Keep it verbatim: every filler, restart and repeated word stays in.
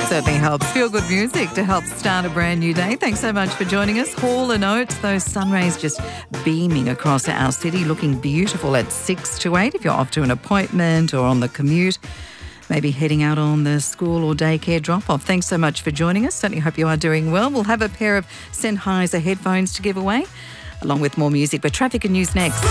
certainly helps. Feel good music to help start a brand new day. Thanks so much for joining us. Hall and Oates, those sun rays just beaming across our city, looking beautiful at six to eight if you're off to an appointment or on the commute. Maybe heading out on the school or daycare drop-off. Thanks so much for joining us. Certainly hope you are doing well. We'll have a pair of Sennheiser headphones to give away, along with more music. But traffic and news next.